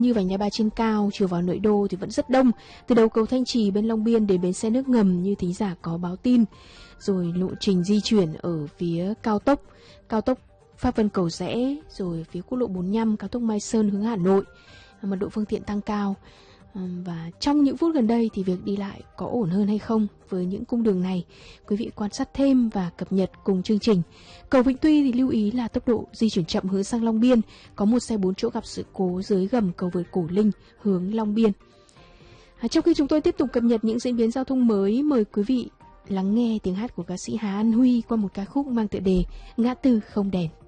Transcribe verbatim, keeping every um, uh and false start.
Như vành đai ba trên cao chiều vào nội đô thì vẫn rất đông, từ đầu cầu Thanh Trì bên Long Biên đến bến xe nước ngầm như thính giả có báo tin. Rồi lộ trình di chuyển ở phía cao tốc, cao tốc Pháp Vân Cầu Giẽ, rồi phía quốc lộ bốn mươi lăm, cao tốc Mai Sơn hướng Hà Nội, mật độ phương tiện tăng cao. Và trong những phút gần đây thì việc đi lại có ổn hơn hay không với những cung đường này, quý vị quan sát thêm và cập nhật cùng chương trình. Cầu Vĩnh Tuy thì lưu ý là tốc độ di chuyển chậm hướng sang Long Biên, có một xe bốn chỗ gặp sự cố dưới gầm cầu vượt Cổ Linh hướng Long Biên. À, trong khi chúng tôi tiếp tục cập nhật những diễn biến giao thông mới, mời quý vị lắng nghe tiếng hát của ca sĩ Hà An Huy qua một ca khúc mang tựa đề Ngã tư không đèn.